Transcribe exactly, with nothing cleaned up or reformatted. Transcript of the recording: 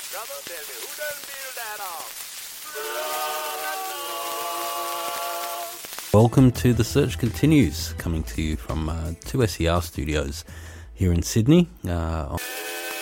Brother, tell me, who done build that off? Welcome to The Search Continues, coming to you from uh, two S E R studios here in Sydney. Uh,